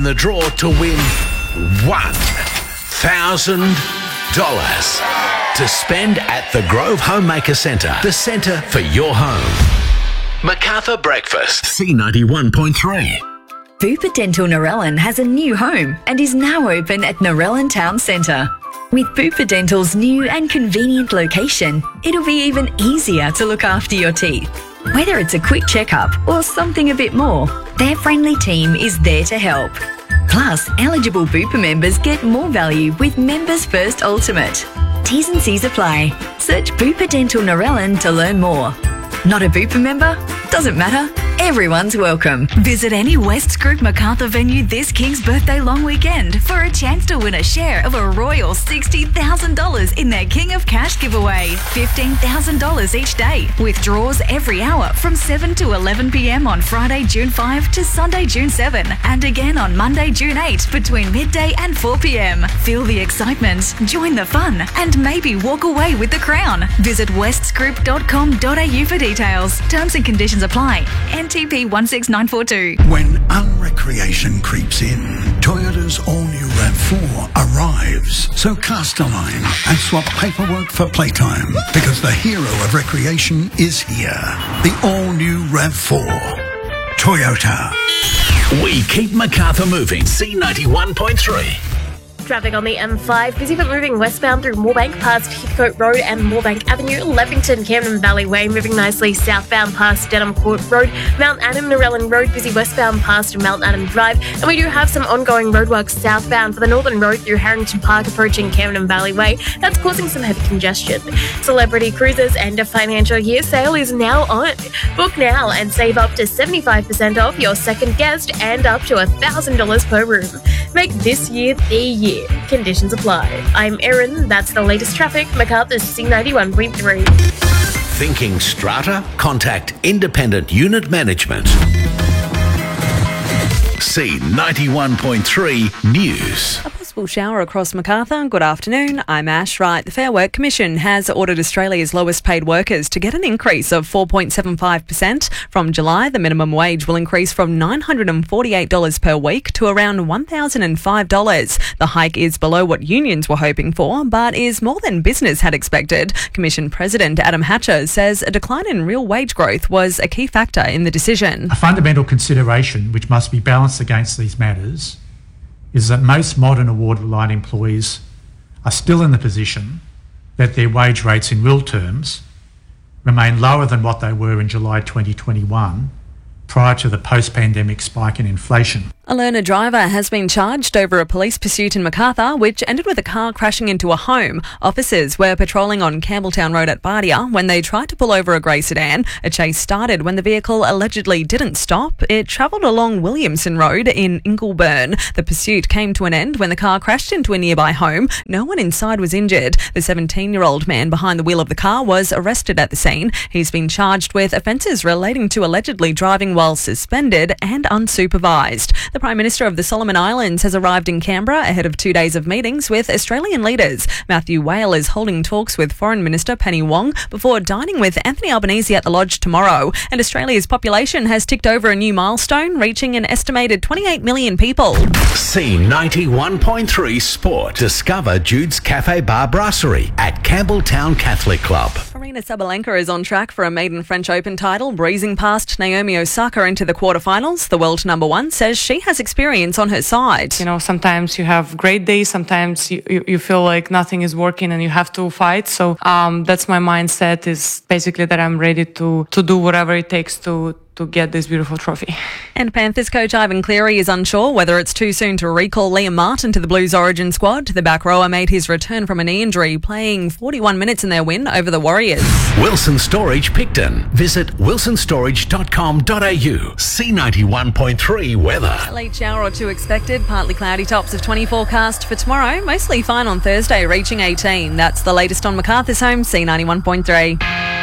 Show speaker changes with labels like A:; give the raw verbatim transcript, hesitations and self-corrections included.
A: the draw to win one thousand dollars to spend at the Grove Homemaker Centre, the centre for your home. Macarthur Breakfast, C ninety-one point three.
B: Bupa Dental Narellan has a new home and is now open at Narellan Town Centre. With Bupa Dental's new and convenient location, it'll be even easier to look after your teeth. Whether it's a quick checkup or something a bit more, their friendly team is there to help. Plus, eligible Bupa members get more value with Members First Ultimate. T's and C's apply. Search Bupa Dental Narellan to learn more. Not a Bupa member? Doesn't matter. Everyone's welcome. Visit any Wests Group Macarthur venue this King's Birthday long weekend for a chance to win a share of a royal sixty thousand dollars in their King of Cash giveaway. fifteen thousand dollars each day, with draws every hour from seven to eleven p.m. on Friday, June fifth to Sunday, June seventh, and again on Monday, June eighth between midday and four p.m. Feel the excitement, join the fun, and maybe walk away with the crown. Visit wests group dot com dot a u for details. Terms and conditions apply. N T P one six nine four two.
C: When unrecreation creeps in, Toyota's all-new RAV four arrives. So cast a line and swap paperwork for playtime, because the hero of recreation is here. The all-new RAV four. Toyota.
A: We keep Macarthur moving, C ninety-one point three.
D: Traffic on the M five, busy but moving westbound through Moorebank past Heathcote Road and Moorebank Avenue, Levington, Camden Valley Way, moving nicely southbound past Denham Court Road, Mount Adam, Narellan Road, busy westbound past Mount Adam Drive, and we do have some ongoing roadworks southbound for the Northern Road through Harrington Park approaching Camden Valley Way. That's causing some heavy congestion. Celebrity Cruises end of financial year sale is now on. Book now and save up to seventy-five percent off your second guest and up to one thousand dollars per room. Make this year the year. Conditions apply. I'm Erin. That's the latest traffic. Macarthur's C ninety-one point three.
A: Thinking strata? Contact Independent Unit Management. C ninety-one point three News.
E: A possible shower across Macarthur. Good afternoon. I'm Ash Wright. The Fair Work Commission has ordered Australia's lowest paid workers to get an increase of four point seven five percent. From July, the minimum wage will increase from nine hundred forty-eight dollars per week to around one thousand five dollars. The hike is below what unions were hoping for, but is more than business had expected. Commission President Adam Hatcher says a decline in real wage growth was a key factor in the decision.
F: A fundamental consideration which must be balanced against these matters is that most modern award-reliant employees are still in the position that their wage rates in real terms remain lower than what they were in July twenty twenty-one, prior to the post-pandemic spike in inflation.
E: A learner driver has been charged over a police pursuit in Macarthur, which ended with a car crashing into a home. Officers were patrolling on Campbelltown Road at Bardia when they tried to pull over a grey sedan. A chase started when the vehicle allegedly didn't stop. It travelled along Williamson Road in Ingleburn. The pursuit came to an end when the car crashed into a nearby home. No one inside was injured. The seventeen-year-old man behind the wheel of the car was arrested at the scene. He's been charged with offences relating to allegedly driving while suspended and unsupervised. The Prime Minister of the Solomon Islands has arrived in Canberra ahead of two days of meetings with Australian leaders. Matthew Whale is holding talks with Foreign Minister Penny Wong before dining with Anthony Albanese at the Lodge tomorrow. And Australia's population has ticked over a new milestone, reaching an estimated twenty-eight million people.
A: C ninety-one point three Sport. Discover Jude's Cafe Bar Brasserie at Campbelltown Catholic Club.
E: Aryna Sabalenka is on track for a maiden French Open title, breezing past Naomi Osaka into the quarterfinals. The world number one says she has experience on her side.
G: You know, sometimes you have great days, sometimes you, you, you feel like nothing is working and you have to fight. So um, that's my mindset, is basically that I'm ready to, to do whatever it takes to to get this beautiful trophy.
E: And Panthers coach Ivan Cleary is unsure whether it's too soon to recall Liam Martin to the Blues origin squad. The back rower made his return from a knee injury, playing forty-one minutes in their win over the Warriors.
A: Wilson Storage Picton. Visit wilson storage dot com dot a u. C ninety-one point three weather.
E: A late shower or two expected, partly cloudy, tops of twenty forecast for tomorrow. Mostly fine on Thursday, reaching eighteen. That's the latest on Macarthur's home, C ninety-one point three.